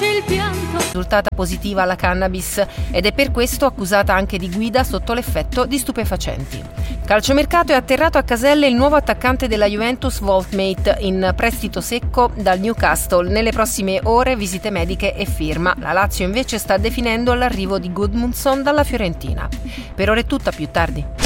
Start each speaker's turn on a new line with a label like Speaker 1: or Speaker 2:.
Speaker 1: il pianto.
Speaker 2: Risultata positiva alla cannabis ed è per questo accusata anche di guida sotto l'effetto di stupefacenti. Calciomercato è atterrato a Caselle il nuovo attaccante della Juventus Wolfmate in prestito secco dal Newcastle. Nelle prossime ore visite mediche e firma. La Lazio invece sta definendo l'arrivo di Gudmundsson dalla Fiorentina. Per ora è tutto, a più tardi.